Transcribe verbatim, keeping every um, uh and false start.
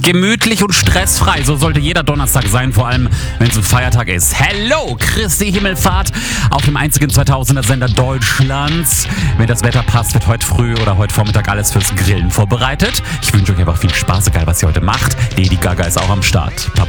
Gemütlich und stressfrei, so sollte jeder Donnerstag sein, vor allem wenn es ein Feiertag ist. Hello, Christi Himmelfahrt auf dem einzigen zweitausender-Sender Deutschlands. Wenn das Wetter passt, wird heute früh oder heute Vormittag alles fürs Grillen vorbereitet. Ich wünsche euch einfach viel Spaß, egal was ihr heute macht. Lady Gaga ist auch am Start.